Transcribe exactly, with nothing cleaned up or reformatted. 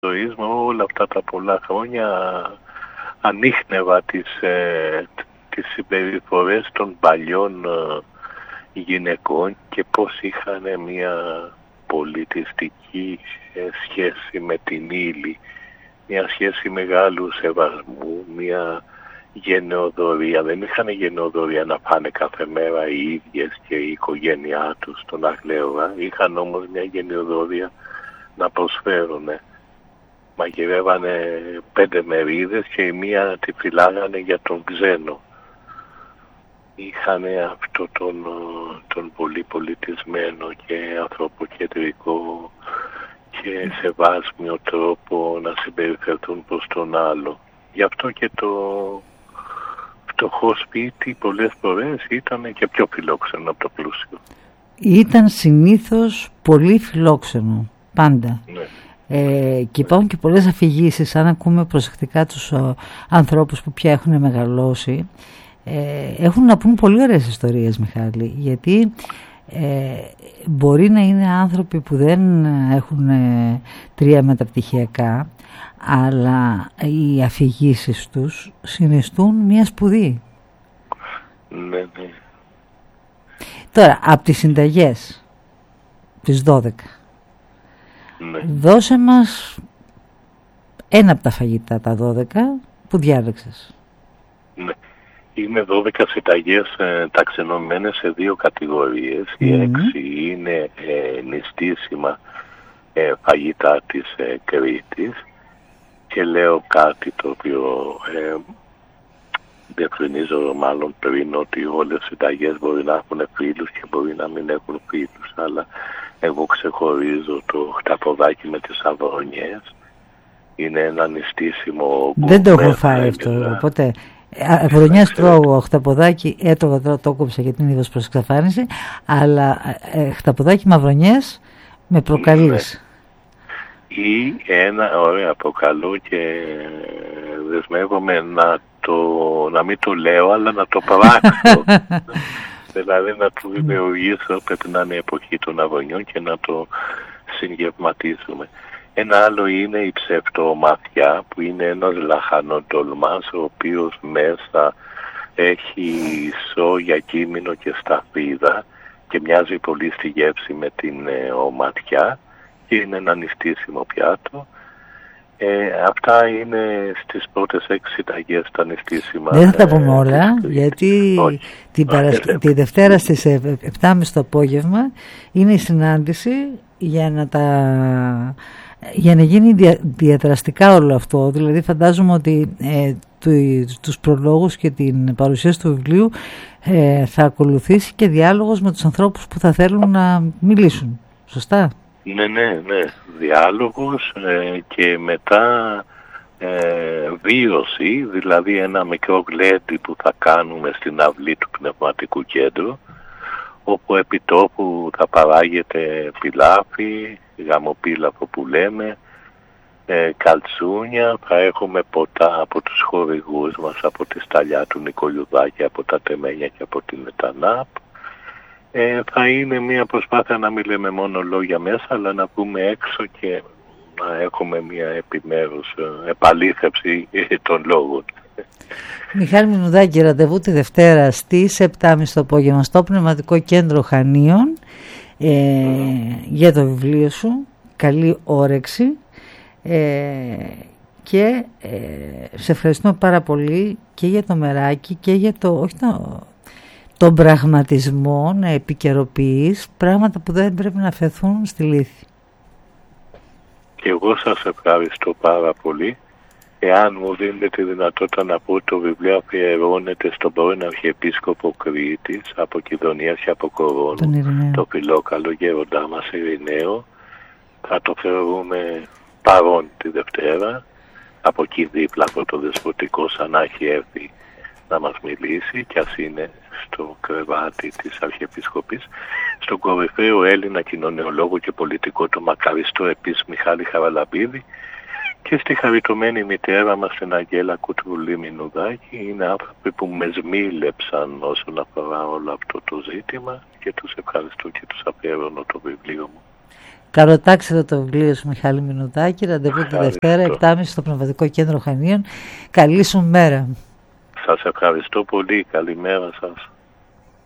ζωής μου όλα αυτά τα πολλά χρόνια ανίχνευα τις, ε, τις συμπεριφορές των παλιών ε, γυναικών και πώς είχαν μια πολιτιστική σχέση με την ύλη, μια σχέση μεγάλου σεβασμού, μια γενεοδορία. Δεν είχαν γενεοδορία να πάνε κάθε μέρα οι ίδιες και η οικογένειά τους στον Αγλέωρα. Είχαν όμως μια γενεοδορία να προσφέρουν. Μαγειρεύανε πέντε μερίδες και η μία τη φυλάγανε για τον ξένο. Είχαν αυτό τον, τον πολύ πολιτισμένο και ανθρωποκεντρικό και σεβάσμιο τρόπο να συμπεριφερθούν προς τον άλλο. Γι' αυτό και το φτωχό σπίτι πολλές φορές ήταν και πιο φιλόξενο από το πλούσιο. Ήταν συνήθως πολύ φιλόξενο, πάντα. Ναι. Ε, και υπάρχουν και πολλές αφηγήσεις, αν ακούμε προσεκτικά τους ο, ανθρώπους που πια έχουν μεγαλώσει, ε, έχουν να πούν πολύ ωραίες ιστορίες, Μιχάλη, γιατί ε, μπορεί να είναι άνθρωποι που δεν έχουν ε, τρία μεταπτυχιακά, αλλά οι αφηγήσεις τους συνιστούν μια σπουδή. Ναι, ναι. Τώρα, από τις συνταγές τις δώδεκα, ναι. δώσε μας ένα από τα φαγητά, τα δώδεκα, που διάλεξες. Ναι. Είναι δώδεκα συνταγές ε, ταξινομημένες σε δύο κατηγορίες. Mm. Οι έξι είναι ε, νηστίσιμα ε, φαγητά της ε, Κρήτης. Και λέω κάτι το οποίο ε, διευκρινίζω μάλλον πριν, ότι όλες οι συνταγές μπορεί να έχουν φίλους και μπορεί να μην έχουν φίλους, αλλά εγώ ξεχωρίζω το χταποδάκι με τις αβρονιές. Είναι ένα νηστίσιμο γκουρμέ. Δεν το έχω φάει αυτό, οπότε αβρονιές τρώγω, χταποδάκι έτρωγα, τώρα το κόψα γιατί είναι είδος προς εξαφάνιση, αλλά ε, χταποδάκι με αβρονιές με προκαλείς. Ναι. Ή ένα, ωραία, προκαλώ και δεσμεύομαι να, το, να μην το λέω, αλλά να το πράξω. Δηλαδή να το δημιουργήσω, πρέπει να είναι η εποχή των αβωνιών και να το συγγευματίσουμε. Ένα άλλο είναι η ψευτομαθιά, που είναι ένας λαχανοτολμάς, ο οποίος μέσα έχει σόγια, κίμινο και σταφίδα και μοιάζει πολύ στη γεύση με την ε, οματιά. Είναι ένα νηστίσιμο πιάτο. Ε, αυτά είναι στις πρώτες έξι συνταγές τα νηστίσιμα. Δεν θα τα πούμε όλα, ε, γιατί την παρασκε... τη Δευτέρα στις επτά και μισή το απόγευμα είναι η συνάντηση για να, τα... για να γίνει δια... διαδραστικά όλο αυτό. Δηλαδή φαντάζομαι ότι ε, τους προλόγους και την παρουσίαση του βιβλίου ε, θα ακολουθήσει και διάλογος με τους ανθρώπους που θα θέλουν να μιλήσουν. Σωστά? Ναι, ναι, ναι. Διάλογος ε, και μετά ε, βίωση, δηλαδή ένα μικρό γλέντι που θα κάνουμε στην αυλή του Πνευματικού Κέντρου, όπου επί τόπου θα παράγεται πιλάφι, γαμοπίλαφο που λέμε, ε, καλτσούνια, θα έχουμε ποτά από τους χορηγούς μας, από τη Σταλιά του Νικολιουδάκη, από τα Τεμένια και από την Μετανάπ. Ε, θα είναι μια προσπάθεια να μην λέμε μόνο λόγια μέσα, αλλά να πούμε έξω και να έχουμε μια επιμέρους επαλήθευση των λόγων. Μιχάλη Μινουδάκη, ραντεβού τη Δευτέρα στις επτά και μισή το απόγευμα στο Πνευματικό Κέντρο Χανίων ε, mm. για το βιβλίο σου. Καλή όρεξη ε, και ε, σε ευχαριστούμε πάρα πολύ και για το μεράκι και για το... Όχι το τον πραγματισμό, να επικαιροποιείς πράγματα που δεν πρέπει να αφαιθούν στη λύθη. Και εγώ σας ευχαριστώ πάρα πολύ. Εάν μου δίνετε τη δυνατότητα να πω, το βιβλίο αφιερώνεται στον πρώην Αρχιεπίσκοπο Κρήτης, από Κιδωνίας και από Κορώνου, το φιλόκαλο γέροντά μας Ειρηναίο. Θα το θεωρούμε παρόν τη Δευτέρα, από εκεί δίπλα από το Δεσποτικό, σαν να έχει έρθει να μας μιλήσει, κι ας είναι στο κρεβάτι της Αρχιεπισκοπής, στον κορυφαίο Έλληνα κοινωνιολόγο και πολιτικό, το μακαριστό επίσης Μιχάλη Χαραλαμπίδη, και στη χαριτωμένη μητέρα μας την Αγγέλα Κουτρουλή Μινουδάκη. Είναι άνθρωποι που με σμίλεψαν όσον αφορά όλο αυτό το ζήτημα και τους ευχαριστώ και τους αφιερώνω το βιβλίο μου. Καροτάξτε το βιβλίο σου, Μιχάλη Μινουδάκη. Ραντεβού τη Δευτέρα, επτά και μισή στο Πνευματικό Κέντρο Χανίων. Καλή σου μέρα. Σας ευχαριστώ πολύ. Καλημέρα σας.